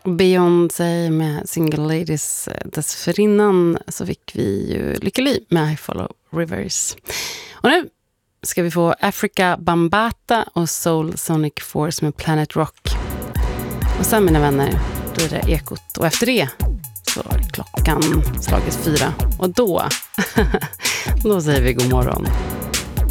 Beyoncé med Single Ladies. Dessförinnan så fick vi ju Lykke Li med I Follow Rivers. Och nu ska vi få Africa Bambata och Soul Sonic Force med Planet Rock. Och sen, mina vänner, blir det Ekot. Och efter det så är klockan slagit 4. Och då säger vi god morgon.